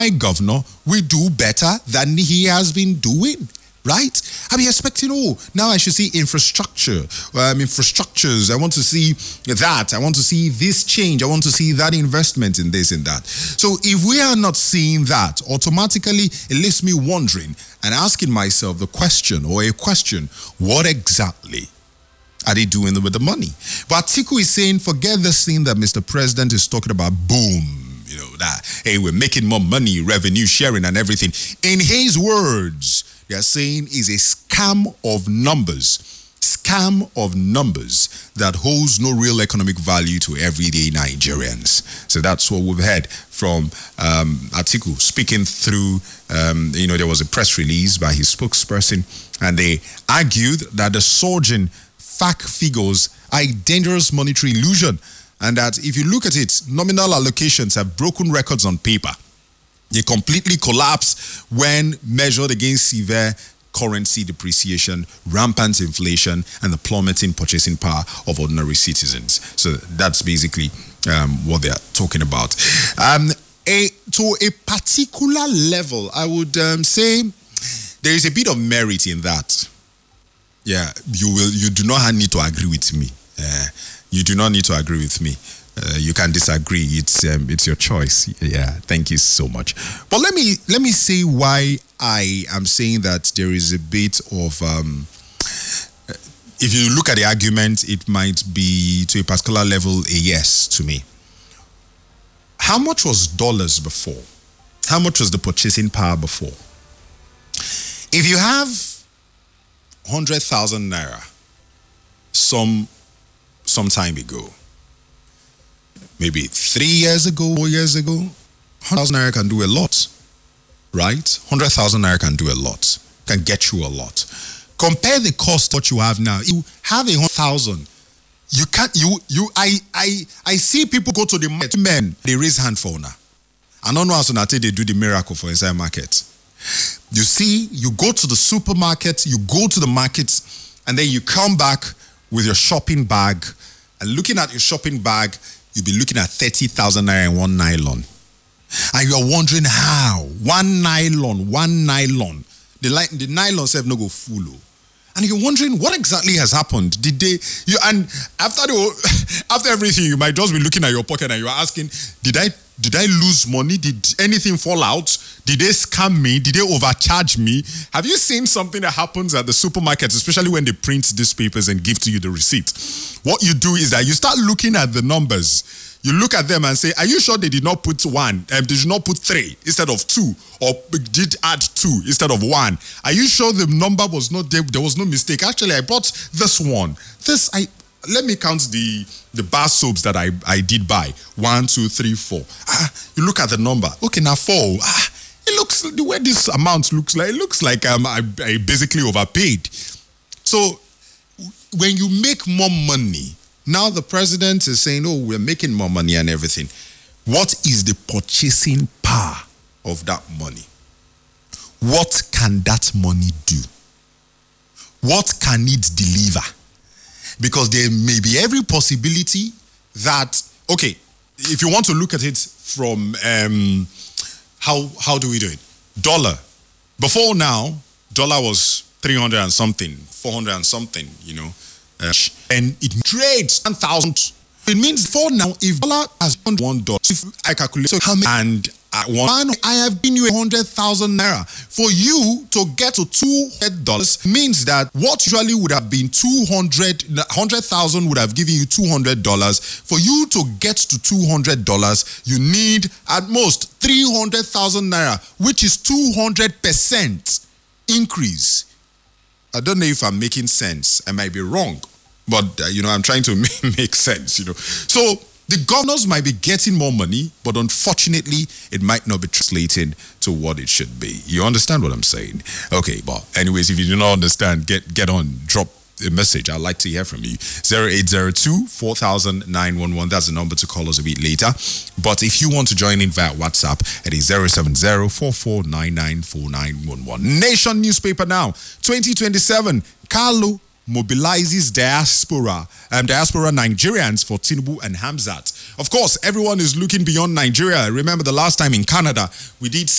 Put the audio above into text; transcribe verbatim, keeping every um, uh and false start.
governor will do better than he has been doing. Right? I'll be expecting, oh, now I should see infrastructure, um, infrastructures. I want to see that. I want to see this change. I want to see that investment in this and that. So if we are not seeing that, automatically it leaves me wondering and asking myself the question or a question, what exactly are they doing with the money? But Atiku is saying, forget this thing that Mister President is talking about, boom, you know, that, hey, we're making more money, revenue sharing and everything. In his words, they are saying is a scam of numbers, scam of numbers that holds no real economic value to everyday Nigerians. So that's what we've heard from um, Atiku speaking through, um, you know, there was a press release by his spokesperson, and they argued that the surging F A C figures are a dangerous monetary illusion, and that if you look at it, nominal allocations have broken records on paper. They completely collapse when measured against severe currency depreciation, rampant inflation, and the plummeting purchasing power of ordinary citizens. So that's basically um, what they're talking about. Um, a, to a particular level, I would um, say there is a bit of merit in that. Yeah, you will. You do not need to agree with me. Uh, you do not need to agree with me. Uh, you can disagree. It's um, it's your choice. Yeah, thank you so much. But let me let me say why I am saying that there is a bit of. Um, if you look at the argument, it might be to a particular level a yes to me. How much was dollars before? How much was the purchasing power before? If you have hundred thousand naira, some some time ago. Maybe three years ago, four years ago, one hundred thousand naira can do a lot, right? one hundred thousand naira can do a lot, can get you a lot. Compare the cost what you have now. You have a hundred thousand. You can't, you, you, I, I, I see people go to the market, men, they raise hand for now. I don't know how soon they do the miracle for inside market. You see, you go to the supermarket, you go to the market, and then you come back with your shopping bag, and looking at your shopping bag, you'll be looking at thirty thousand naira in one nylon. And you're wondering how? One nylon, one nylon. The, li- the nylon self no go full. And you're wondering what exactly has happened. Did they, you, and after the, after everything, you might just be looking at your pocket and you're asking, did I, did I lose money? Did anything fall out? Did they scam me? Did they overcharge me? Have you seen something that happens at the supermarkets, especially when they print these papers and give to you the receipt? What you do is that you start looking at the numbers. You look at them and say, are you sure they did not put one? Um, they did not put three instead of two, or did add two instead of one? Are you sure the number was not there? There was no mistake. Actually, I bought this one. This, I let me count the, the bar soaps that I, I did buy. One, two, three, four. Ah, you look at the number. Okay, now four. Ah, it looks, the way this amount looks like, it looks like um, I, I basically overpaid. So, when you make more money, now the president is saying, oh, we're making more money and everything. What is the purchasing power of that money? What can that money do? What can it deliver? Because there may be every possibility that, okay, if you want to look at it from, um, how how do we do it? Dollar. Before now, dollar was three hundred and something, four hundred and something, you know. Uh, and it trades one thousand. It means for now, if dollar has one dollar, if I calculate, so how many, and at one, I have given you a hundred thousand naira. For you to get to two hundred dollars means that what usually would have been two hundred, hundred thousand would have given you two hundred dollars. For you to get to two hundred dollars, you need at most three hundred thousand naira, which is two hundred percent increase. I don't know if I'm making sense. I might be wrong. But, uh, you know, I'm trying to make sense, you know. So, the governors might be getting more money, but unfortunately, it might not be translating to what it should be. You understand what I'm saying? Okay, but anyways, if you do not understand, get get on, drop a message. I'd like to hear from you. zero eight zero two, four thousand, nine one one. That's the number to call us a bit later. But if you want to join in via WhatsApp, it is zero seven zero, four four nine nine, four nine one one. Nation newspaper now, twenty twenty-seven. Carlo mobilizes diaspora, um, diaspora Nigerians for Tinubu and Hamzat. Of course, everyone is looking beyond Nigeria. Remember the last time in Canada, we did